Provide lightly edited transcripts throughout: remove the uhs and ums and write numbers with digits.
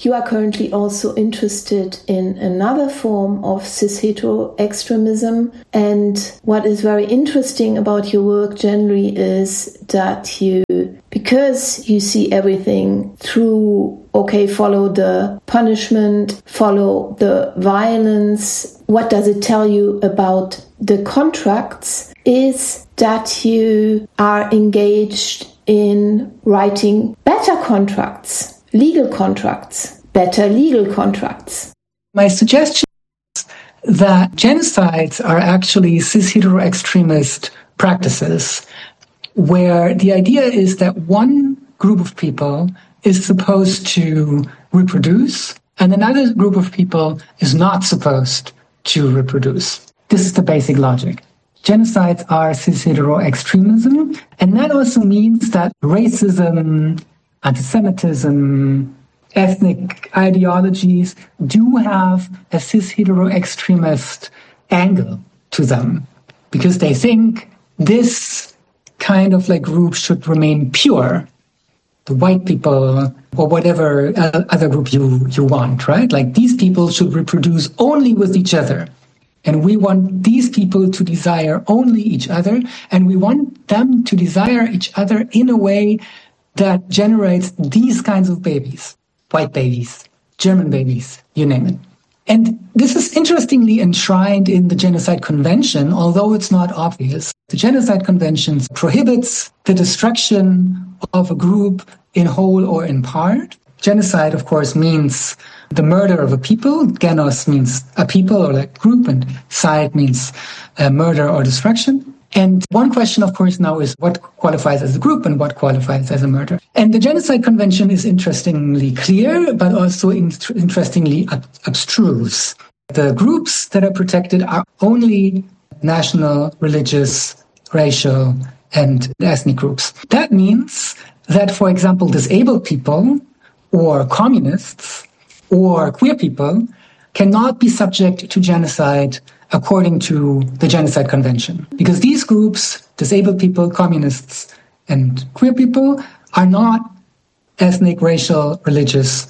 You are currently also interested in another form of cis-hetero extremism. And what is very interesting about your work generally is that because you see everything through, follow the punishment, follow the violence, what does it tell you about the contracts is that you are engaged in writing better contracts. Legal contracts, better legal contracts. My suggestion is that genocides are actually cis-hetero extremist practices where the idea is that one group of people is supposed to reproduce and another group of people is not supposed to reproduce. This is the basic logic. Genocides are cis-hetero extremism, and that also means that racism, anti-Semitism, ethnic ideologies do have a cis-hetero extremist angle to them because they think this kind of group should remain pure. The white people or whatever other group you want, right? These people should reproduce only with each other. And we want these people to desire only each other, and we want them to desire each other in a way that generates these kinds of babies, white babies, German babies, you name it. And this is interestingly enshrined in the Genocide Convention, although it's not obvious. The Genocide Convention prohibits the destruction of a group in whole or in part. Genocide, of course, means the murder of a people. Genos means a people or group, and side means murder or destruction. And one question, of course, now is what qualifies as a group and what qualifies as a murder. And the Genocide Convention is interestingly clear, but also interestingly abstruse. The groups that are protected are only national, religious, racial, and ethnic groups. That means that, for example, disabled people or communists or queer people cannot be subject to genocide according to the Genocide Convention. Because these groups, disabled people, communists, and queer people, are not ethnic, racial, religious,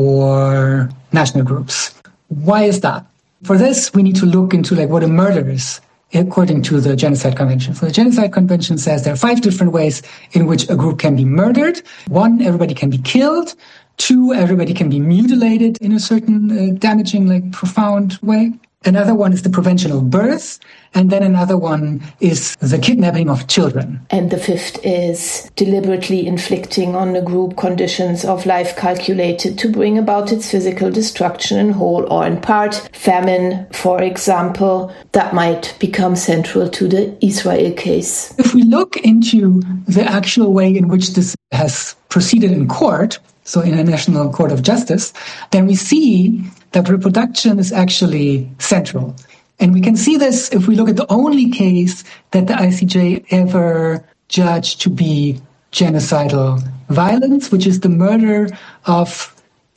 or national groups. Why is that? For this, we need to look into what a murder is according to the Genocide Convention. So the Genocide Convention says there are 5 different ways in which a group can be murdered. 1, everybody can be killed. 2, everybody can be mutilated in a certain damaging, profound way. Another one is the prevention of birth, and then another one is the kidnapping of children. And the 5th is deliberately inflicting on a group conditions of life calculated to bring about its physical destruction in whole or in part. Famine, for example, that might become central to the Israel case. If we look into the actual way in which this has proceeded in court, so in a National Court of Justice, then we see that reproduction is actually central. And we can see this if we look at the only case that the ICJ ever judged to be genocidal violence, which is the murder of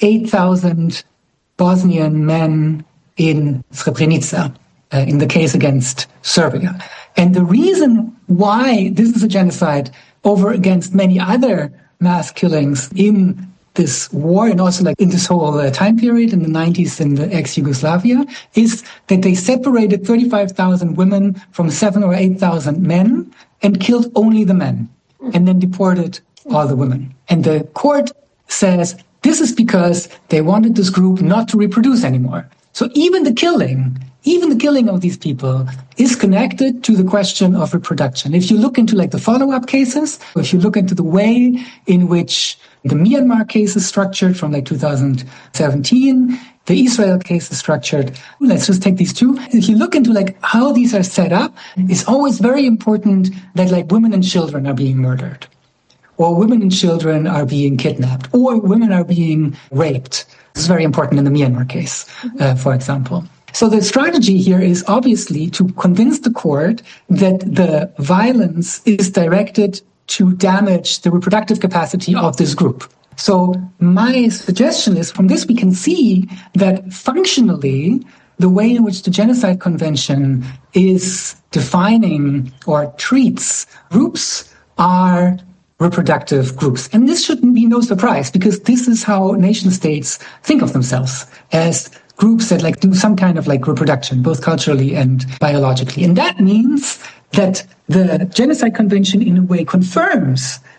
8,000 Bosnian men in Srebrenica, in the case against Serbia. And the reason why this is a genocide over against many other mass killings in this war and also in this whole time period in the 90s in the ex-Yugoslavia is that they separated 35,000 women from 7,000 or 8,000 men and killed only the men and then deported all the women. And the court says this is because they wanted this group not to reproduce anymore. So even the killing of these people is connected to the question of reproduction. If you look into the follow-up cases, if you look into the way in which the Myanmar case is structured from 2017, the Israel case is structured. Let's just take these 2. If you look into how these are set up, it's always very important that women and children are being murdered, or women and children are being kidnapped, or women are being raped. This is very important in the Myanmar case, for example. So the strategy here is obviously to convince the court that the violence is directed to damage the reproductive capacity of this group. So my suggestion is from this we can see that functionally the way in which the Genocide Convention is defining or treats groups are reproductive groups. And this shouldn't be no surprise, because this is how nation states think of themselves, as groups that like do some kind of like reproduction, both culturally and biologically. And that means that the Genocide Convention in a way confirms